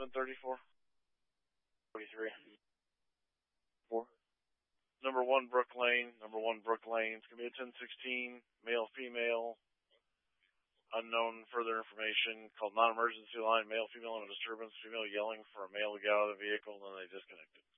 734. 43. 4. Number 1 Brook Lane. It's going to be a 1016, male, female. Unknown further information. Called non-emergency line, male, female in a disturbance. Female yelling for a male to get out of the vehicle, and then they disconnected.